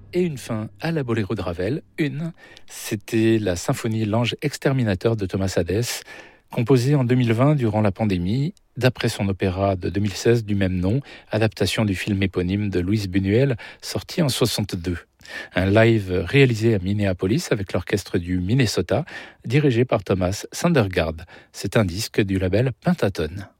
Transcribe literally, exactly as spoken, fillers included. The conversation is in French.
et une fin à la Boléro de Ravel. Une, c'était la symphonie L'Ange exterminateur de Thomas Hadès, composée en deux mille vingt durant la pandémie, d'après son opéra de deux mille seize du même nom, adaptation du film éponyme de Louise Buñuel, sorti en soixante-deux. Un live réalisé à Minneapolis avec l'orchestre du Minnesota, dirigé par Thomas Sandergaard. C'est un disque du label Pentatone.